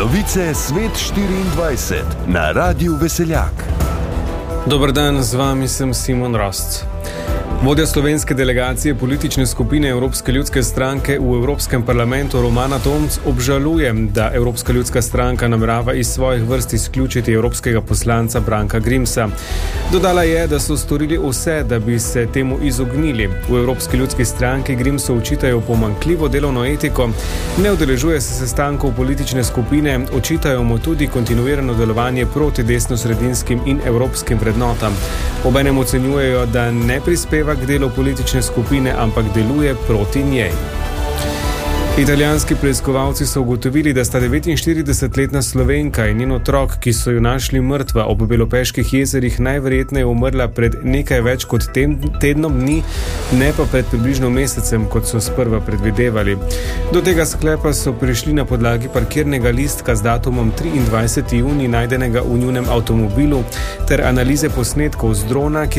Novice Svet 24 na Radiu Veseljak. Dober dan, z vami sem Simon Rost. Vodja slovenske delegacije politične skupine Evropske ljudske stranke v Evropskem parlamentu Romana Tomc obžaluje, da Evropska ljudska stranka namerava iz svojih vrst izključiti evropskega poslanca Branka Grimsa. Dodala je, da so storili vse, da bi se temu izognili. V Evropski ljudski stranki Grimsu očitajo pomanjkljivo delovno etiko, ne udeležuje se sestankov politične skupine, očitajo mu tudi kontinuirano delovanje proti desnosredinskim in evropskim vrednotam. Obenem ocenjujejo, da ne prispeva k delu politične skupine, ampak deluje proti njej. Italijanski preiskovalci so ugotovili, da sta 49-letna Slovenka in njen otrok, ki so jo našli mrtva ob Belopeških jezerih, najverjetneje umrla pred nekaj več kot tednom dni, ne pa pred približno mesecem, kot so sprva predvidevali. Do tega sklepa so prišli na podlagi parkirnega listka z datumom 23. junij najdenega v njunem avtomobilu ter analize posnetkov z drona, ki